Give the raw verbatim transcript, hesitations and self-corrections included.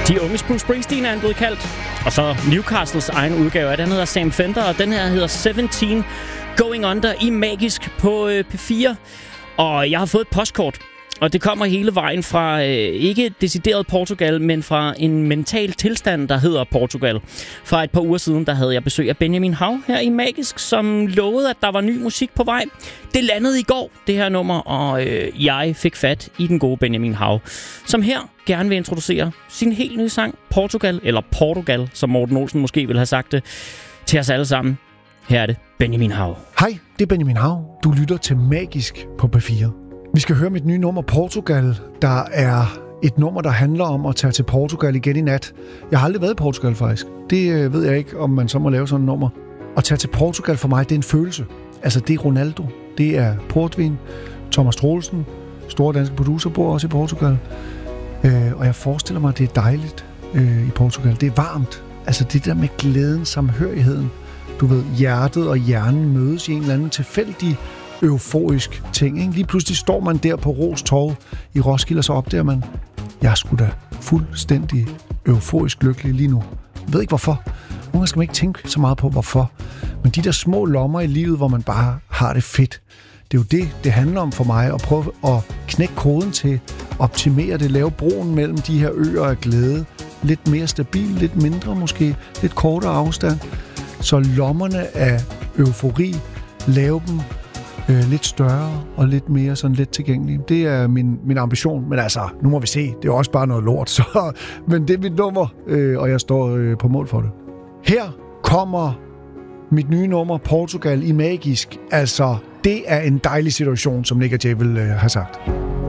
De unges Bruce Springsteen er han blevet kaldt. Og så Newcastles egen udgave af den hedder Sam Fender, og den her hedder sytten Going Under i Magisk på øh, P fire. Og jeg har fået et postkort, og det kommer hele vejen fra øh, ikke decideret Portugal, men fra en mental tilstand, der hedder Portugal. For et par uger siden, der havde jeg besøg af Benjamin Hav her i Magisk, som lovede, at der var ny musik på vej. Det landede i går, det her nummer, og øh, jeg fik fat i den gode Benjamin Hav, som her gerne vil introducere sin helt nye sang, Portugal, eller Portugal, som Morten Olsen måske ville have sagt det, til os alle sammen. Her er det Benjamin Hav. Hej, det er Benjamin Hav. Du lytter til Magisk på P fire. Vi skal høre mit nye nummer Portugal, der er et nummer, der handler om at tage til Portugal igen i nat. Jeg har aldrig været i Portugal faktisk. Det øh, ved jeg ikke, om man så må lave sådan et nummer. At tage til Portugal for mig, det er en følelse. Altså, det er Ronaldo, det er portvin, Thomas Troelsen, store danske producer, bor også i Portugal. Øh, og jeg forestiller mig, at det er dejligt øh, i Portugal. Det er varmt. Altså, det der med glæden, samhørigheden. Du ved, hjertet og hjernen mødes i en eller anden tilfældig euforisk ting, ikke? Lige pludselig står man der på Ros Torv i Roskilde, og så opdager man, jeg er sgu da fuldstændig euforisk lykkelig lige nu. Jeg ved ikke hvorfor. Nogle gange skal man ikke tænke så meget på hvorfor. Men de der små lommer i livet, hvor man bare har det fedt, det er jo det, det handler om for mig, at prøve at knække koden til, optimere det, lave broen mellem de her øer af glæde. Lidt mere stabil, lidt mindre måske, lidt kortere afstand. Så lommerne af eufori, lave dem Øh, lidt større og lidt mere sådan let tilgængelige. Det er min, min ambition, men altså, nu må vi se. Det er også bare noget lort, så, men det er mit nummer, øh, og jeg står øh, på mål for det. Her kommer mit nye nummer, Portugal i Magisk. Altså, det er en dejlig situation, som Nick og Jay vil øh, have sagt.